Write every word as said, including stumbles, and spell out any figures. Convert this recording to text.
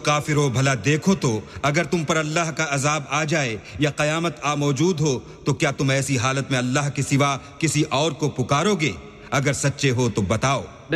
काफिरों, भला देखो तो अगर तुम पर अल्लाह का अजाब आ जाए या कयामत आ मौजूद हो तो क्या तुम ऐसी हालत में अल्लाह के सिवा किसी और को पुकारोगे? अगर सच्चे हो तो बताओ।